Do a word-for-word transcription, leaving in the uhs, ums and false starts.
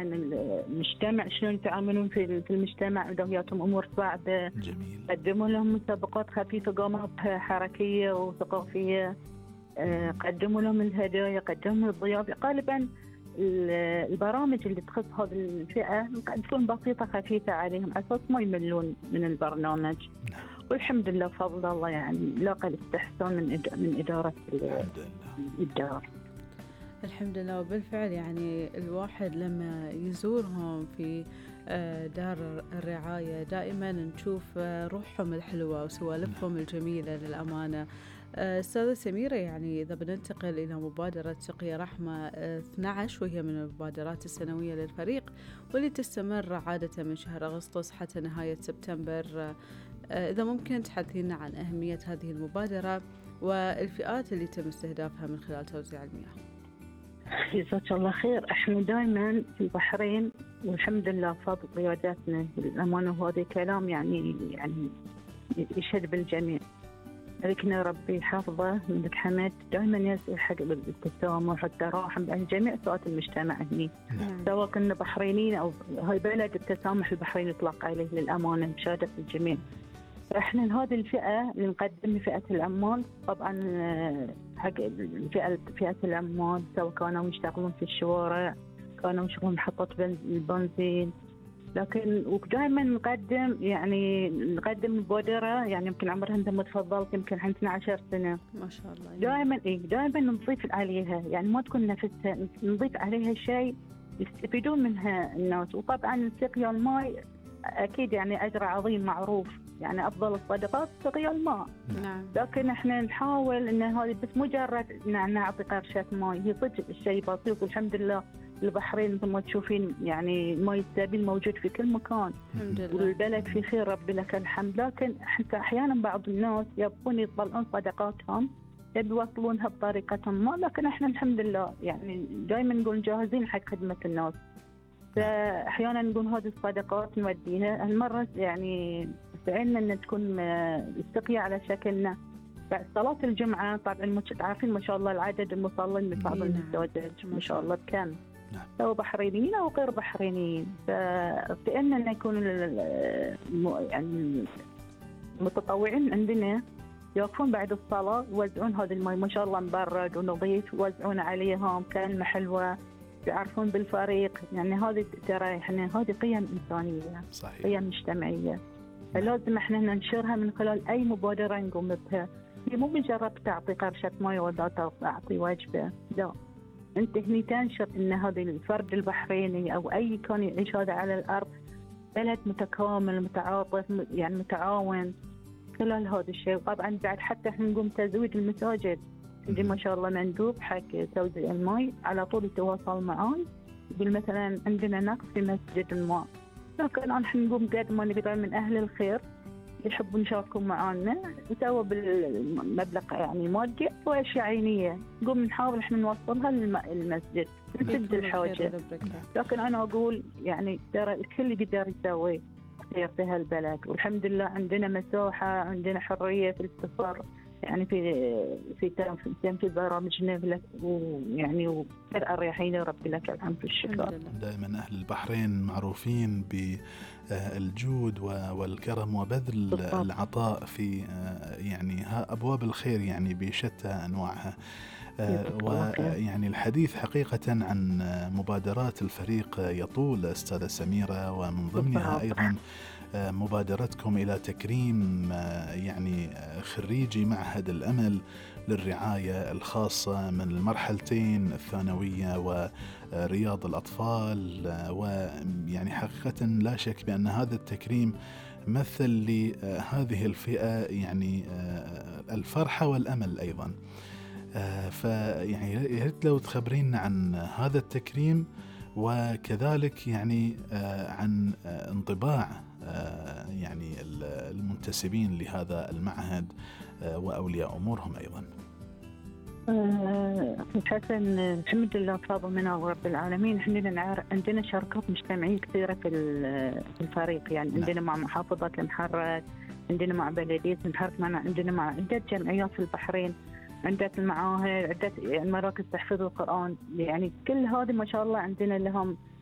عن المجتمع، شلون يتعاملون في في المجتمع إذا وياتهم أمور صعبة. جميل. قدموا لهم مسابقات خفيفة، قامات حركية وثقافية، قدموا لهم الهدايا، قدموا لهم الضيافة. غالبا البرامج اللي تخص هذه الفئة تكون بسيطة خفيفة عليهم على أساس ما يملون من البرنامج. والحمد لله بفضل الله يعني لاقى الاستحسان من من إدارة الدار. الحمد لله. وبالفعل يعني الواحد لما يزورهم في دار الرعاية دائما نشوف روحهم الحلوة وسوالفهم الجميلة للأمانة. أستاذة سميرة، يعني إذا بننتقل إلى مبادرة سقيا رحمة اثني عشر، وهي من المبادرات السنوية للفريق واللي تستمر عادة من شهر أغسطس حتى نهاية سبتمبر، إذا ممكن تحدثينا عن أهمية هذه المبادرة والفئات اللي تم استهدافها من خلال توزيع المياه. جزاك الله خير. احنا دائما في البحرين والحمد لله فضل قياداتنا بالأمانة، وهذا كلام يعني يعني يشهد بالجميع. لكن ربي حافظه من حمد دائما يسأل حق التسامح والتراحم بين جميع فئات المجتمع هني، سواء كنا بحرينيين أو هاي بلد التسامح البحريني يطلق عليه للأمانة مشاهدة الجميع. احنا هذه الفئة اللي نقدم فئة العمال، طبعا حق الفئة فئة العمال سواء كانوا يشتغلون في الشوارع، كانوا يشتغلون محطة البنزين، لكن ودائما نقدم يعني نقدم مبادرة يعني يمكن عمرها انت متفضل يمكن عن اثني عشر سنة ما شاء الله. دائما ايه دائما نضيف عليها، يعني ما تكون نفسها، نضيف عليها شيء يستفيدون منها الناس. وطبعا سقيا الماء اكيد يعني اجر عظيم معروف، يعني افضل الصدقات سقيا الماء. نعم. لكن احنا نحاول ان هذه بس مجرد نعطي قرشات ماء، هي صدق الشيء بسيط. والحمد لله البحرين مثل ما تشوفين يعني الماء السبيل موجود في كل مكان، الحمد لله، والبلد في خير ربي لك الحمد. لكن حتى احيانا بعض الناس يبقون يطلعون صدقاتهم يوصلونها بطريقتهم ما، لكن احنا الحمد لله يعني دائما نقول جاهزين حق خدمة الناس. فاحيانا نقول هذه الصدقات نوديها هالمرة يعني فعلنا ان تكون السقيا على شكلنا بعد صلاة الجمعة. طبعا عارفين ما شاء الله العدد المصلين ببعض المساجد ما شاء الله بكم، سواء بحرينيين أو غير بحرينيين. فبأن أن يكون يعني المتطوعين عندنا يوقفون بعد الصلاة يوزعون هذا الماء ما شاء الله مبرد ونظيف، يوزعون عليهم كلمة حلوة، يعرفون بالفريق. يعني هذه ترى احنا هذه قيم إنسانية، صحيح. قيم مجتمعية، فلازم احنا ننشرها من خلال أي مبادرة نقوم بها. هي مو مجرد تعطي قرشة ماء ولا تعطي وجبة، لا، أنت هني تنشر إن هذا الفرد البحريني أو أي كان يعيش هذا على الأرض بلد متكامل متعاطف يعني متعاون خلال هذا الشيء. طبعا بعد حتى احنا نقوم تزويد المساجد، عندي ما شاء الله مندوب حق توزيع الماء على طول يتواصل معاي يقول مثلا عندنا نقص في مسجد الماء، لكن احنا نقوم قد ما نقدر من أهل الخير يحبون يشاركون معانا سواء بالمبلغ يعني مادي وأشياء عينية، نقوم نحاول إحنا نوصلها للمسجد نسد الحاجة. لكن أنا أقول يعني ترى الكل يقدر يسوي خير في هالبلد، والحمد لله عندنا مساحة، عندنا حرية في التصرف يعني في في تنفيذ برامجنا ويعني وكثير أريحين ربي لك الحمد والشكر. دائما أهل البحرين معروفين بالجود والكرم وبذل العطاء في يعني أبواب الخير يعني بشتى أنواعها. ويعني الحديث حقيقة عن مبادرات الفريق يطول أستاذة سميرة، ومن ضمنها أيضا مبادرتكم إلى تكريم يعني خريجي معهد الأمل للرعاية الخاصة من المرحلتين الثانوية ورياض الأطفال. ويعني حقيقة لا شك بأن هذا التكريم مثل لهذه الفئة يعني الفرحة والأمل أيضا. فيعني يا ريت لو تخبرينا عن هذا التكريم، وكذلك يعني عن انطباع يعني المنتسبين لهذا المعهد وأولياء أمورهم أيضا. حسن الحمد لله فضل من رب العالمين. احنا عندنا شركات مجتمعية كثيرة في الفريق، يعني عندنا مع محافظة المحرة، عندنا مع بلدية المحرة، عندنا مع عدة جمعيات في البحرين، عدة المعاهد، عدة مراكز تحفيظ القرآن. يعني كل هذه ما شاء الله عندنا لهم